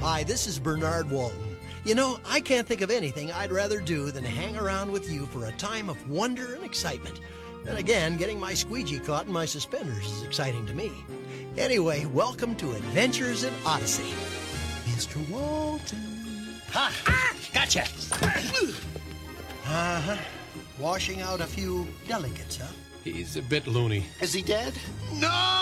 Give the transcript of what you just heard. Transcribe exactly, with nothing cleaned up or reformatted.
Hi, this is Bernard Walton. You know, I can't think of anything I'd rather do than hang around with you for a time of wonder and excitement. Then again, getting my squeegee caught in my suspenders is exciting to me. Anyway, welcome to Adventures in Odyssey. Mister Walton. Ha! Ah, gotcha! Uh-huh. Washing out a few delegates, huh? He's a bit loony. Is he dead? No!